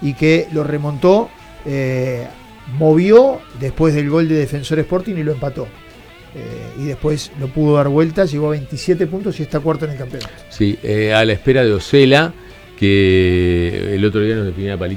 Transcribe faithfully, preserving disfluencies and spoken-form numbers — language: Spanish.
y que lo remontó, eh, movió después del gol de Defensor Sporting y lo empató. Eh, y después lo pudo dar vuelta, llegó a veintisiete puntos y está cuarto en el campeonato. Sí, eh, a la espera de Osela, que el otro día nos definía Palito.